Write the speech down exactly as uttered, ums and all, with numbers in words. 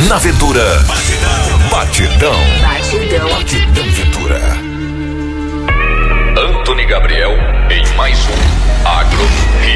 Na Ventura. Batidão. Batidão. Batidão. Batidão Ventura. Antony Gabriel em mais um Agro Rio.